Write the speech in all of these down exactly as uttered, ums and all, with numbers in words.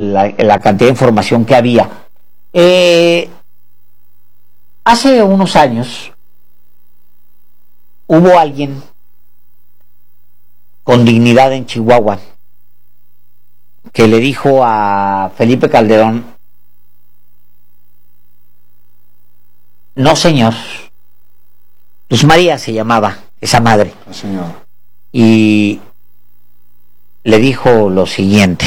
la, la cantidad de información que había. Eh, hace unos años hubo alguien con dignidad en Chihuahua que le dijo a Felipe Calderón: no, señor. Luz María se llamaba esa madre. No, señor. Y le dijo lo siguiente: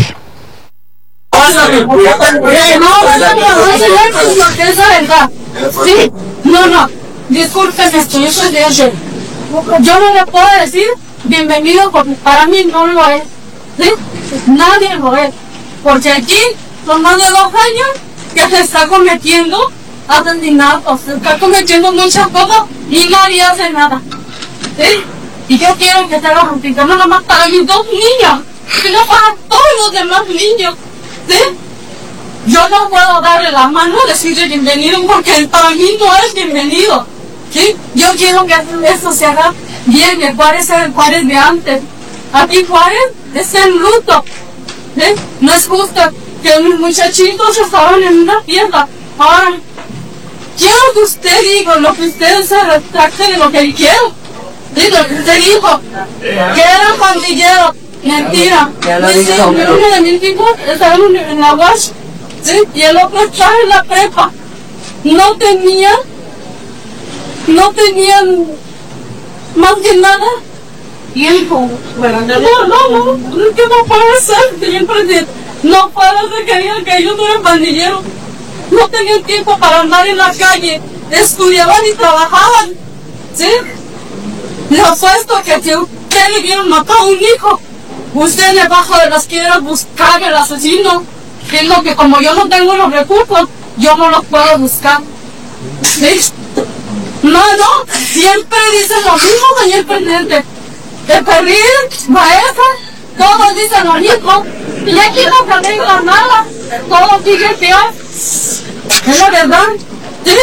sí, no, no, disculpen esto, yo soy de ayer. Yo no le puedo decir bienvenido porque para mí no lo es, ¿sí? Nadie lo es, porque aquí son más de dos años que se está cometiendo asesinatos, se está cometiendo muchas cosas y nadie hace nada, ¿sí? Y yo quiero que se lo justicia, no nomás para mis dos niños, sino para todos los demás niños, ¿sí? Yo no puedo darle la mano y decirle bienvenido porque para mí no es bienvenido, ¿sí? Yo quiero que esto se haga bien, que Juárez sea el Juárez de antes. Aquí Juárez es el luto, ¿sí? No es justo que mis muchachitos estaban en una fiesta. Ahora, quiero que usted diga lo que usted se retracte de lo que dijeron. Sí, lo que usted dijo, que eran pandilleros. Mentira. Sí, uno de mis hijos estaba en la U A S, ¿sí? Y el otro estaba en la prepa. No tenían, no tenían más que nada tiempo. Bueno, no, no, no, es que no puede ser, señor presidente. No puede ser que digan que ellos no eran pandilleros. No tenían tiempo para andar en la calle. Estudiaban y trabajaban, ¿sí? Le apuesto que si usted le vieron matar a un hijo, usted debajo de las piedras buscar el asesino. Es lo que como yo no tengo los recursos, yo no los puedo buscar. ¿Sí? No, no, siempre dicen lo mismo, señor presidente. De Perril, maestra, todos dicen lo mismo. Y aquí no se arregla nada, todo sigue peor. Es la verdad, ¿sí?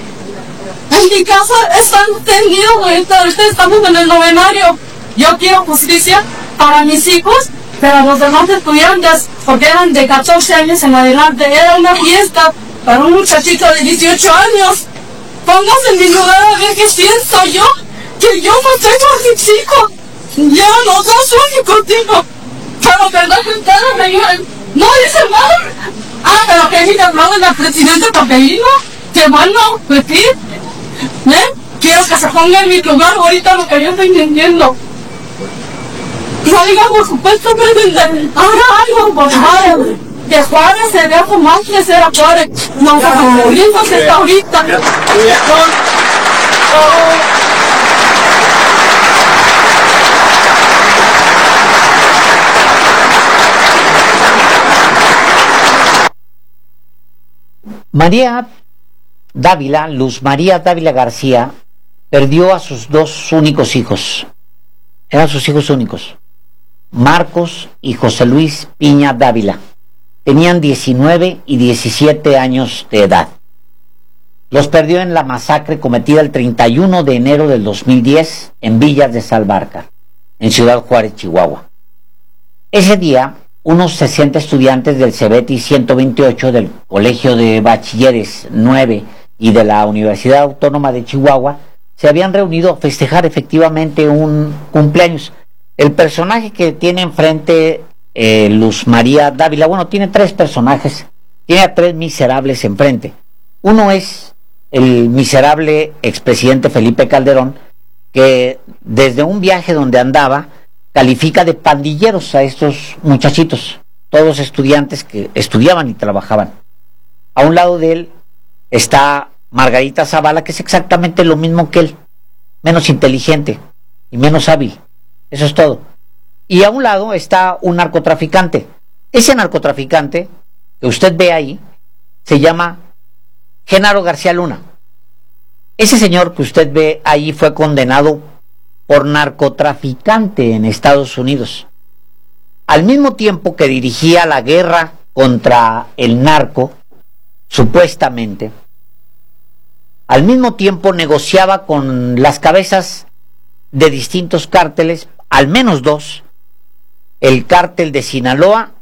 En mi casa están tendidos, ahorita, ahorita estamos en el novenario. Yo quiero justicia para mis hijos, pero los demás estudiantes, porque eran de catorce años en adelante, era una fiesta para un muchachito de dieciocho años. Póngase en mi lugar a ver qué siento yo, que yo no tengo a mis hijos, ya no soy único hijo, pero verdad que ustedes me digan, no dice mal, ah, pero que mi hermano es el presidente porque vino, que bueno, pues sí, ¿eh? Quiero que se ponga en mi lugar ahorita lo que yo estoy entendiendo. No diga por supuesto, presidente, haga algo, por favor. Que Juárez se vea como antes era Juárez, no como lindo se está ahorita. María Dávila, Luz María Dávila García, perdió a sus dos únicos hijos. Eran sus hijos únicos, Marcos y José Luis Piña Dávila. Tenían diecinueve y diecisiete años de edad. Los perdió en la masacre cometida el treinta y uno de enero del dos mil diez en Villas de Salvarcar, en Ciudad Juárez, Chihuahua. Ese día, unos sesenta estudiantes del CEBETI ciento veintiocho, del Colegio de Bachilleres nueve y de la Universidad Autónoma de Chihuahua se habían reunido a festejar efectivamente un cumpleaños. El personaje que tiene enfrente eh, Luz María Dávila, bueno, tiene tres personajes, tiene a tres miserables enfrente. Uno es el miserable expresidente Felipe Calderón, que desde un viaje donde andaba califica de pandilleros a estos muchachitos, todos estudiantes que estudiaban y trabajaban. A un lado de él está Margarita Zavala, que es exactamente lo mismo que él, menos inteligente y menos hábil. Eso es todo. Y a un lado está un narcotraficante. Ese narcotraficante que usted ve ahí se llama Genaro García Luna. Ese señor que usted ve ahí fue condenado por narcotraficante en Estados Unidos. Al mismo tiempo que dirigía la guerra contra el narco, supuestamente, al mismo tiempo negociaba con las cabezas de distintos cárteles, al menos dos, el cártel de Sinaloa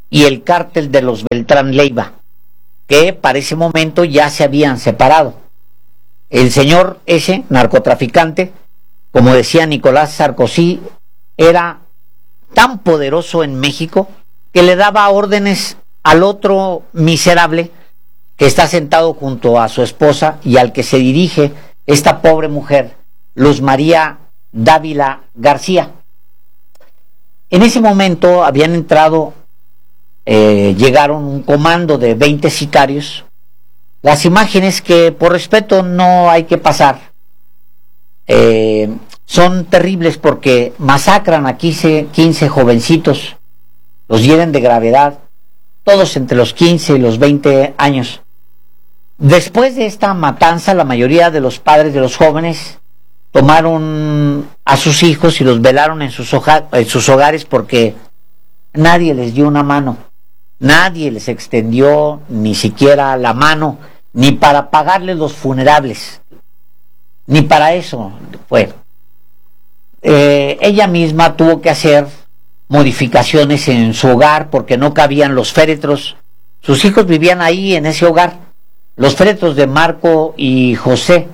y el cártel de los Beltrán Leiva, que para ese momento ya se habían separado. El señor ese, narcotraficante, como decía Nicolás Sarkozy, era tan poderoso en México que le daba órdenes al otro miserable que está sentado junto a su esposa y al que se dirige esta pobre mujer, Luz María Dávila García. En ese momento habían entrado, eh, llegaron un comando de veinte sicarios. Las imágenes, que por respeto no hay que pasar, eh, son terribles porque masacran a quince, quince jovencitos, los hieren de gravedad, todos entre los quince y los veinte años. Después de esta matanza, la mayoría de los padres de los jóvenes tomaron a sus hijos y los velaron en sus, hoja, en sus hogares porque nadie les dio una mano, nadie les extendió ni siquiera la mano, ni para pagarles los funerables, ni para eso fue. Eh, ella misma tuvo que hacer modificaciones en su hogar porque no cabían los féretros. Sus hijos vivían ahí en ese hogar, los féretros de Marco y José.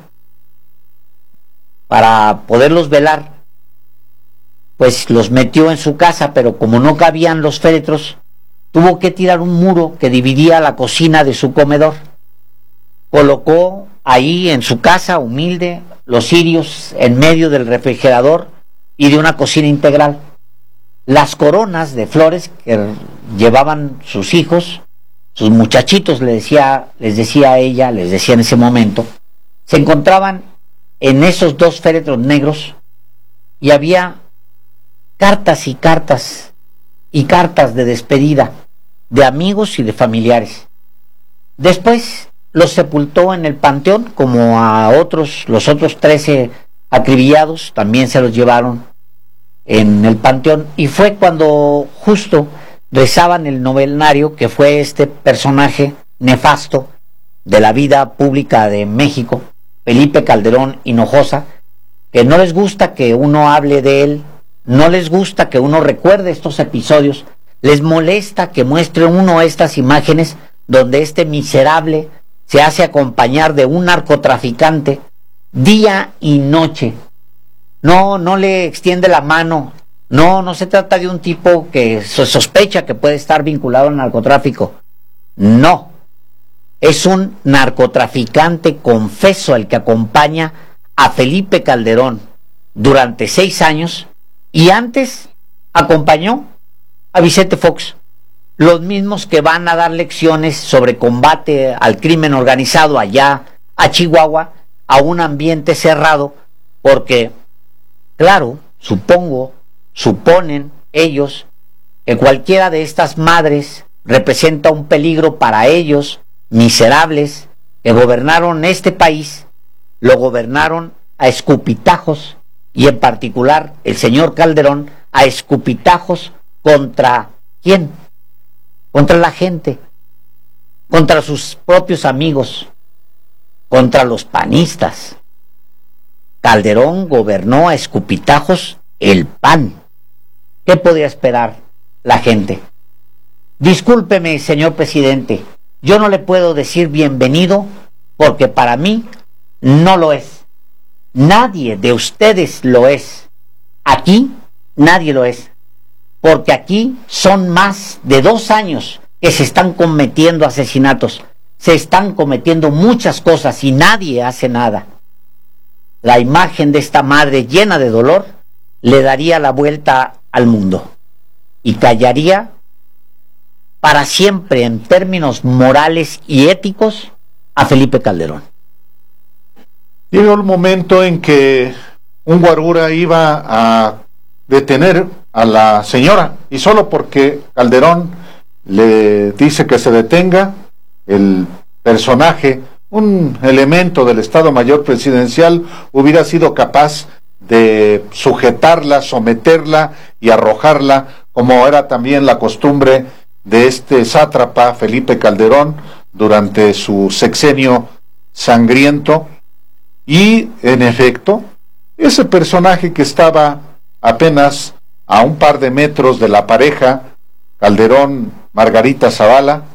Para poderlos velar, pues los metió en su casa, pero como no cabían los féretros, tuvo que tirar un muro que dividía la cocina de su comedor. Colocó ahí en su casa humilde los cirios en medio del refrigerador y de una cocina integral. Las coronas de flores que llevaban sus hijos, sus muchachitos, les decía, les decía a ella, les decía en ese momento, se encontraban en esos dos féretros negros, y había cartas y cartas y cartas de despedida de amigos y de familiares. Después los sepultó en el panteón, como a otros, los otros trece acribillados también se los llevaron en el panteón, y fue cuando justo rezaban el novenario, que fue este personaje nefasto de la vida pública de México, Felipe Calderón Hinojosa, que no les gusta que uno hable de él, no les gusta que uno recuerde estos episodios, les molesta que muestre uno estas imágenes donde este miserable se hace acompañar de un narcotraficante día y noche. No, no le extiende la mano, no, no se trata de un tipo que se sospecha que puede estar vinculado al narcotráfico, no. Es un narcotraficante confeso el que acompaña a Felipe Calderón durante seis años y antes acompañó a Vicente Fox, los mismos que van a dar lecciones sobre combate al crimen organizado allá a Chihuahua, a un ambiente cerrado, porque, claro, supongo, suponen ellos que cualquiera de estas madres representa un peligro para ellos, miserables, que gobernaron este país, lo gobernaron a escupitajos, y en particular el señor Calderón a escupitajos contra ¿quién? Contra la gente, contra sus propios amigos, contra los panistas. Calderón gobernó a escupitajos el P A N. ¿Qué podía esperar la gente? Discúlpeme, señor presidente, yo no le puedo decir bienvenido porque para mí no lo es. Nadie de ustedes lo es. Aquí nadie lo es. Porque aquí son más de dos años que se están cometiendo asesinatos. Se están cometiendo muchas cosas y nadie hace nada. La imagen de esta madre llena de dolor le daría la vuelta al mundo y callaría para siempre en términos morales y éticos a Felipe Calderón. Llegó el momento en que un guarura iba a detener a la señora y solo porque Calderón le dice que se detenga, el personaje, un elemento del Estado Mayor Presidencial, hubiera sido capaz de sujetarla, someterla y arrojarla, como era también la costumbre de este sátrapa Felipe Calderón durante su sexenio sangriento. Y en efecto, ese personaje que estaba apenas a un par de metros de la pareja, Calderón Margarita Zavala,